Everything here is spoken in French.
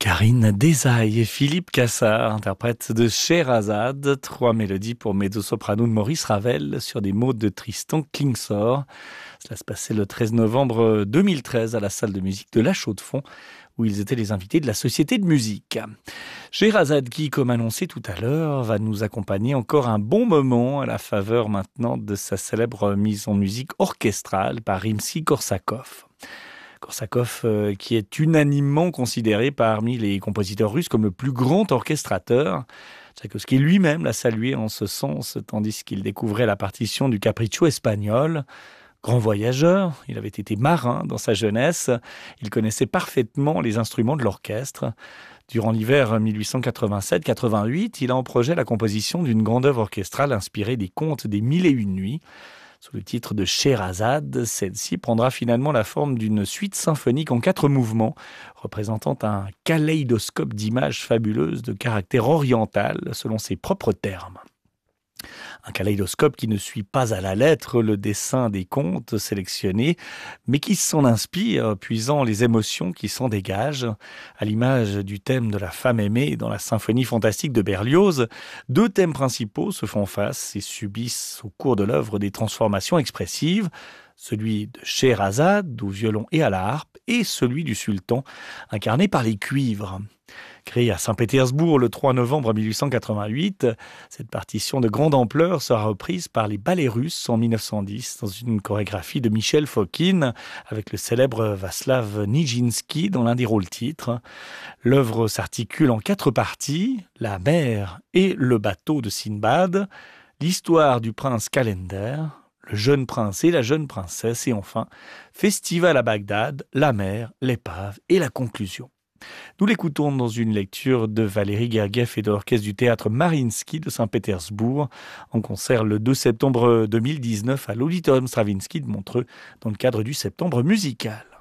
Karine Désai et Philippe Cassard interprètent de Scheherazade, 3 mélodies pour mezzo-soprano de Maurice Ravel sur des mots de Tristan Klingsor. Cela se passait le 13 novembre 2013 à la salle de musique de La Chaux-de-Fonds, où ils étaient les invités de la Société de musique. Scheherazade qui, comme annoncé tout à l'heure, va nous accompagner encore un bon moment à la faveur maintenant de sa célèbre mise en musique orchestrale par Rimsky-Korsakov. Korsakov, qui est unanimement considéré parmi les compositeurs russes comme le plus grand orchestrateur. Tchaïkovski lui-même l'a salué en ce sens, tandis qu'il découvrait la partition du Capriccio espagnol. Grand voyageur, il avait été marin dans sa jeunesse, il connaissait parfaitement les instruments de l'orchestre. Durant l'hiver 1887-88, il a en projet la composition d'une grande œuvre orchestrale inspirée des contes des Mille et une nuits. Sous le titre de Scheherazade, celle-ci prendra finalement la forme d'une suite symphonique en 4 mouvements, représentant un kaléidoscope d'images fabuleuses de caractère oriental, selon ses propres termes. Un kaléidoscope qui ne suit pas à la lettre le dessin des contes sélectionnés, mais qui s'en inspire, puisant les émotions qui s'en dégagent. À l'image du thème de la femme aimée dans la symphonie fantastique de Berlioz, 2 thèmes principaux se font face et subissent au cours de l'œuvre des transformations expressives. Celui de Scheherazade au violon et à la harpe, et celui du sultan, incarné par les cuivres. Créée à Saint-Pétersbourg le 3 novembre 1888, cette partition de grande ampleur sera reprise par les ballets russes en 1910 dans une chorégraphie de Michel Fokine avec le célèbre Vaslav Nijinsky dans l'un des rôles-titres. L'œuvre s'articule en 4 parties, la mer et le bateau de Sinbad, l'histoire du prince Kalender, le jeune prince et la jeune princesse, et enfin, Festival à Bagdad, la mer, l'épave et la conclusion. Nous l'écoutons dans une lecture de Valéry Gergiev et de l'orchestre du théâtre Mariinsky de Saint-Pétersbourg, en concert le 2 septembre 2019 à l'Auditorium Stravinsky de Montreux, dans le cadre du Septembre musical.